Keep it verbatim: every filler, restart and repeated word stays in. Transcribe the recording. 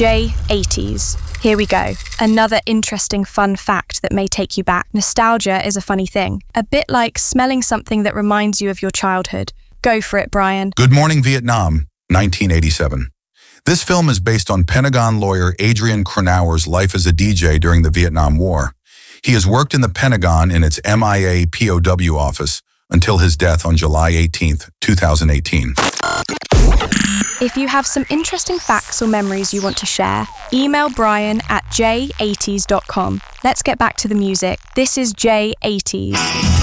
J eighties. Here we go. Another interesting fun fact that may take you back. Nostalgia is a funny thing. A bit like smelling something that reminds you of your childhood. Go for it, Brian. Good Morning Vietnam, nineteen eighty-seven. This film is based on Pentagon lawyer Adrian Cronauer's life as a D J during the Vietnam War. He has worked in the Pentagon in its M I A P O W office until his death on July eighteenth, two thousand eighteen. If you have some interesting facts or memories you want to share, email Brian at j eighties dot com. Let's get back to the music. This is J eighties.